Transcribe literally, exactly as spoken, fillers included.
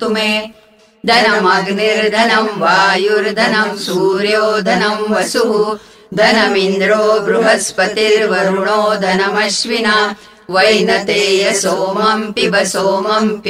ददातु मे धनमग्निर्धनं वायुर्धनं सूर्यो धनं वसुः धनमिन्द्रो बृहस्पतिर्वरुणो धनमश्विना वैनतेय सोमं पिब सोमं